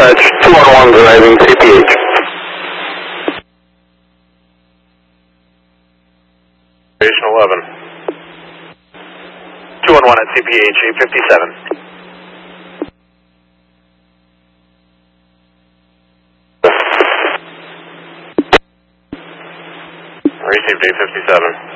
dispatch, 211 arriving CPH. Station 11. 211 at CPH 857. Received 857.